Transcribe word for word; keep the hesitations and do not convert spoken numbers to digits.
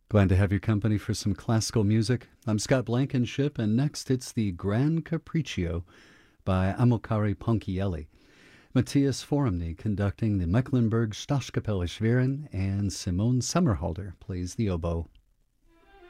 Glad to have your company for some classical music. I'm Scott Blankenship, and next it's the Grand Capriccio by Amilcare Ponchielli. Matthias Foremny conducting the Mecklenburg Staatskapelle Schwerin, and Simone Sommerhalder plays the oboe.